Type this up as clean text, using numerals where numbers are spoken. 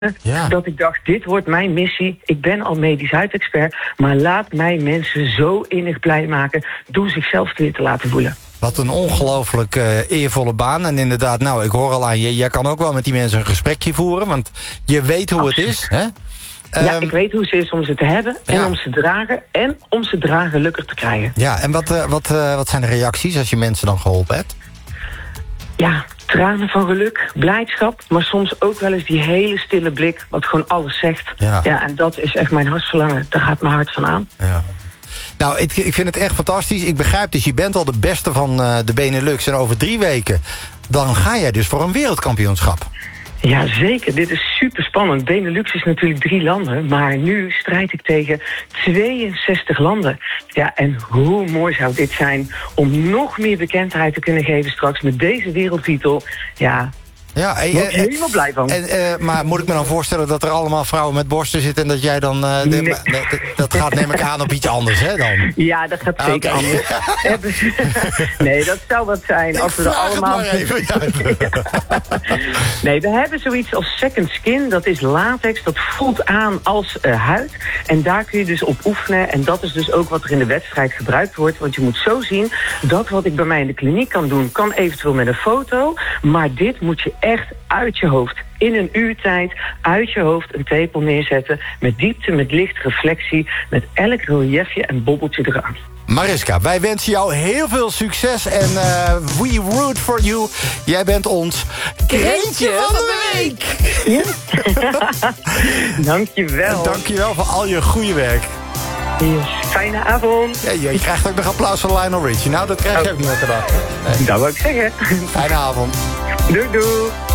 Ja. Dat ik dacht, dit wordt mijn missie. Ik ben al medisch huidexpert, maar laat mij mensen zo innig blij maken door zichzelf weer te laten voelen. Wat een ongelooflijk eervolle baan. En inderdaad, nou, ik hoor al aan je, jij kan ook wel met die mensen een gesprekje voeren, want je weet hoe het is, hè? Ja, ik weet hoe ze is om ze te hebben en om ze te dragen en om ze dragen gelukkig te krijgen. Ja, en wat zijn de reacties als je mensen dan geholpen hebt? Ja, tranen van geluk, blijdschap, maar soms ook wel eens die hele stille blik wat gewoon alles zegt. Ja, en dat is echt mijn hartsverlangen. Daar gaat mijn hart van aan. Ja. Nou, ik vind het echt fantastisch. Ik begrijp dus, je bent al de beste van de Benelux. En over 3 weken, dan ga jij dus voor een wereldkampioenschap. Ja, zeker. Dit is super spannend. Benelux is natuurlijk 3 landen, maar nu strijd ik tegen 62 landen. Ja, en hoe mooi zou dit zijn om nog meer bekendheid te kunnen geven straks met deze wereldtitel. Ja, ja, daar word ik helemaal blij van. Maar moet ik me dan voorstellen dat er allemaal vrouwen met borsten zitten en dat jij dan... Nee. Dat gaat neem ik aan op iets anders, hè, dan? Ja, dat gaat zeker anders. Nee, dat zou wat zijn. Als we er allemaal... Nee, we hebben zoiets als second skin. Dat is latex, dat voelt aan als huid. En daar kun je dus op oefenen. En dat is dus ook wat er in de wedstrijd gebruikt wordt. Want je moet zo zien, dat wat ik bij mij in de kliniek kan doen, kan eventueel met een foto. Maar dit moet je echt uit je hoofd, in een uurtijd, uit je hoofd een tepel neerzetten. Met diepte, met licht, reflectie, met elk reliefje en bobbeltje eraan. Mariska, wij wensen jou heel veel succes en we root for you. Jij bent ons Krentje van de Week. Dankjewel. En dankjewel voor al je goede werk. Yes. Fijne avond. Ja, je krijgt ook nog applaus van Lionel Richie. Nou, dat krijg je ook nog gedaan. Dat wou ik zeggen. Fijne avond. Doei doei.